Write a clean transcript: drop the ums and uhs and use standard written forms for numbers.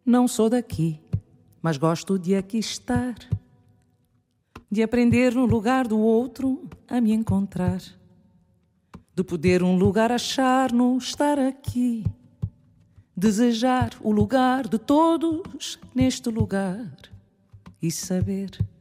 Não sou daqui, mas gosto de aqui estar, de aprender no lugar do outro a me encontrar, de poder um lugar achar no estar aqui, desejar o lugar de todos neste lugar e saber